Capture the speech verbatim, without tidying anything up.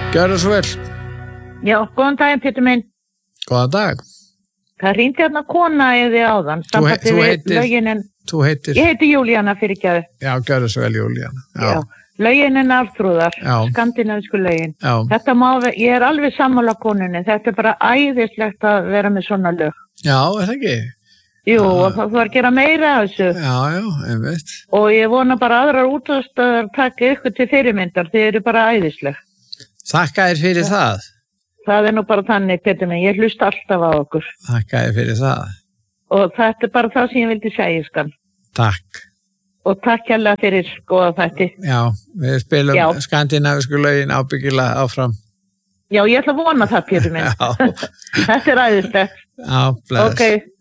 Gjörðu svo vel. Já, góðan daginn, Pétur minn. Góðan dag. Það hringdi hérna kona eða áðan. Þú, he þú heitir, löginin... þú heitir... Ég heiti Júlíana fyrirgefðu. Já, gjörðu svo vel, Júlíana. Já. Já. Löginin Arþrúðar, skandinavísku lögin. Já. Þetta má, ég er alveg sammála konunni, þetta er bara æðislegt að vera með svona lög. Já, er það ekki? Jú, ah. og það var að gera meira af þessu. Já, já, einmitt. Og ég vona bara aðrar útvarpsstöðvar taka ykkur til fyrirmyndar, þið eru bara æðisleg. Þakka þér fyrir ja. það. Það er nú bara þannig, Pétur minn, ég hlusta alltaf á okkur. Þakka þér fyrir það. Og þetta er bara það sem ég vildi segja, skan. Takk. Og takk hérlega fyrir góða þætti. Já, við spilum Já. skandinavísku lögin ábyggilega áfram. Já, ég ætla að vona það, Pétur minn. Þetta er æðislegt. Já, bless. Ok.